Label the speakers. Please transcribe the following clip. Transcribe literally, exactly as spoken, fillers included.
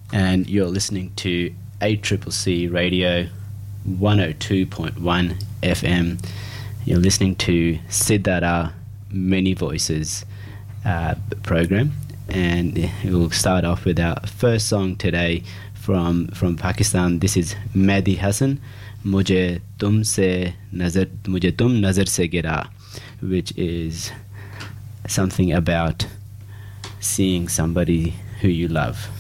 Speaker 1: and you're listening to A C C C Radio one oh two point one F M. You're listening to Siddhara Many Voices uh, program, and we'll start off with our first song today from from Pakistan. This is Mehdi Hasan, Mujhe Tum Se Nazar Mujhe Tum Nazar Se Gira, which is something about seeing somebody who you love.